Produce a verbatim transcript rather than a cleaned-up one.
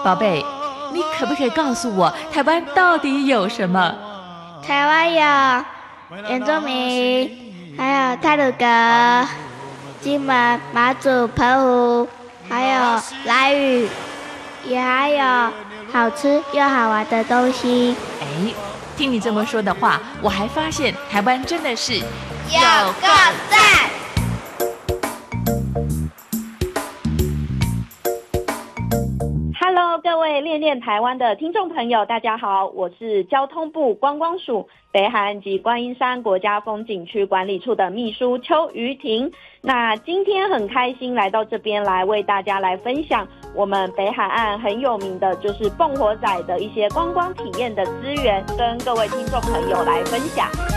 宝贝，你可不可以告诉我，台湾到底有什么？ 台湾有原住民，还有太鲁阁、金门、马祖、澎湖，还有兰屿，也还有好吃又好玩的东西。 哎，听你这么说的话，我还发现台湾真的是有够赞！ Hello， 各位恋恋台湾的听众朋友，大家好，我是交通部观光署北海岸及观音山国家风景区管理处的秘书邱瑜婷。那今天很开心来到这边来为大家来分享我们北海岸很有名的就是蹦火仔的一些观光体验的资源，跟各位听众朋友来分享。